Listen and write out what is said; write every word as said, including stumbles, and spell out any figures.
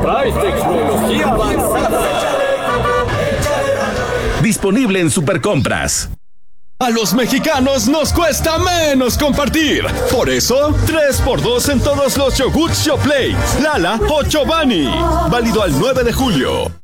Trae tecnología avanzada. Disponible en Supercompras. A los mexicanos nos cuesta menos compartir. Por eso, tres por dos en todos los yogurts Yoplait, Lala o Chobani. Válido al nueve de julio.